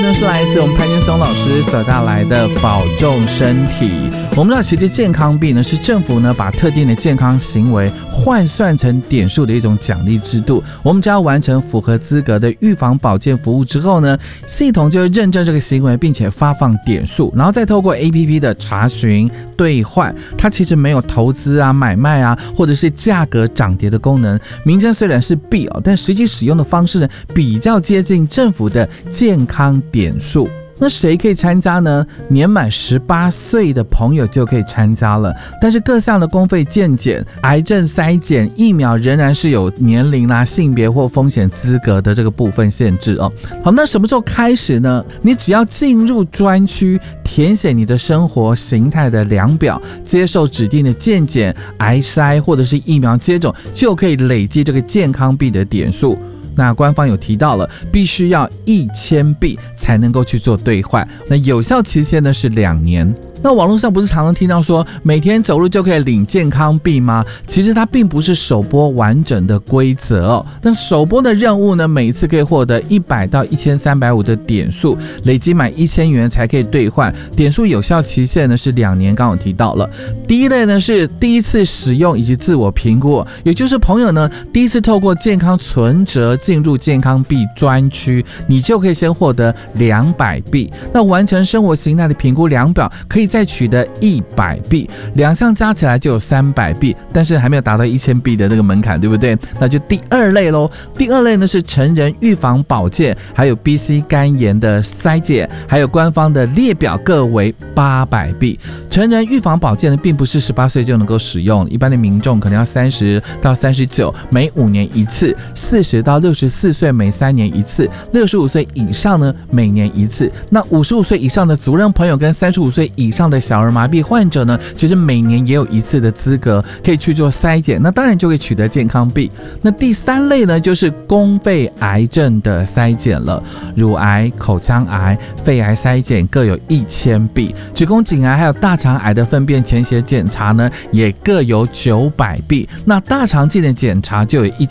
这是来自我们潘建松老师所带来的保重身体。我们知道其实健康币呢是政府呢把特定的健康行为换算成点数的一种奖励制度。我们只要完成符合资格的预防保健服务之后呢，系统就会认证这个行为，并且发放点数，然后再透过 APP 的查询兑换。它其实没有投资啊、买卖啊，或者是价格涨跌的功能。名称虽然是币但实际使用的方式呢比较接近政府的健康点数。那谁可以参加呢？年满18岁的朋友就可以参加了，但是各项的公费健检、癌症筛检、疫苗仍然是有年龄啦、性别或风险资格的这个部分限制哦。好，那什么时候开始呢？你只要进入专区，填写你的生活形态的量表，接受指定的健检、癌筛或者是疫苗接种，就可以累积这个健康币的点数。那官方有提到了，必须要1000币才能够去做兑换，那有效期限呢是2年。那网络上不是常常听到说每天走路就可以领健康币吗？其实它并不是首播完整的规则哦。那首播的任务呢，每一次可以获得100到1350的点数，累积满1000元才可以兑换。点数有效期限呢是2年，刚好提到了。第一类呢是第一次使用以及自我评估，也就是朋友呢第一次透过健康存折进入健康币专区，你就可以先获得200币。那完成生活形态的评估量表，可以再取得100币，两项加起来就有300币，但是还没有达到1000币的那个门槛，对不对？那就第二类咯。第二类呢是成人预防保健，还有 BC 肝炎的筛检，还有官方的列表各为800币。成人预防保健呢，并不是18岁就能够使用，一般的民众可能要30到39每5年一次，40到64岁每3年一次，65岁以上呢每年一次。那55岁以上的族人朋友跟35岁以上的小儿麻痹患者呢，其实每年也有一次的资格可以去做筛检，那当然就会取得健康币。那第3类呢，就是公费癌症的筛检了，乳癌、口腔癌、肺癌筛检各有1000币，子宫颈癌还有大肠癌的粪便潜血检查呢，也各有900币。那大肠镜的检查就有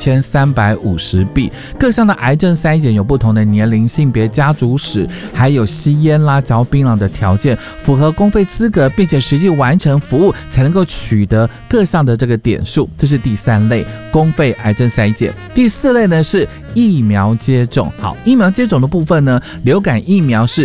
1350币。各项的癌症筛检有不同的年龄、性别、家族史，还有吸烟啦、嚼槟榔的条件，符合公费资格，并且实际完成服务才能够取得各项的这个点数。这是第3类公费癌症筛检。第4类呢是疫苗接种。好，疫苗接种的部分呢，流感疫苗是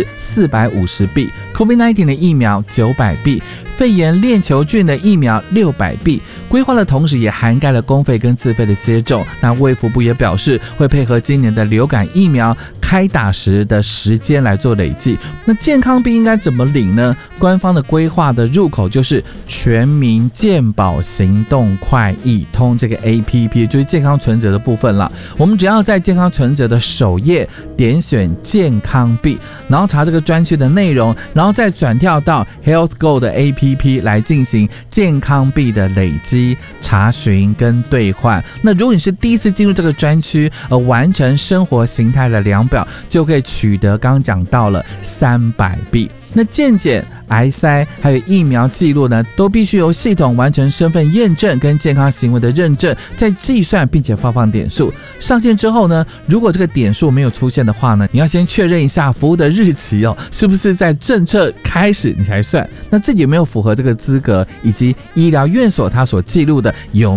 450币， COVID-19 的疫苗900币，肺炎链球菌的疫苗600币。规划的同时也涵盖了公费跟自费的接种。那卫福部也表示会配合今年的流感疫苗开打时的时间来做累计。那健康币应该怎么领呢？官方的规划的入口就是全民健保行动快易通这个 APP， 就是健康存折的部分了。我们只要在健康存折的首页点选健康币，然后查这个专区的内容，然后再转跳到 HealthGo 的 APP 来进行健康币的累积、查询跟兑换。那如果你是第一次进入这个专区而完成生活形态的量表，就可以取得刚刚讲到了300币。那健检、癌筛还有疫苗记录呢，都必须由系统完成身份验证跟健康行为的认证，再计算并且发放点数。上线之后呢，如果这个点数没有出现的话呢，你要先确认一下服务的日期哦，是不是在政策开始你才算。那自己有没有符合这个资格，以及医疗院所它所记录的有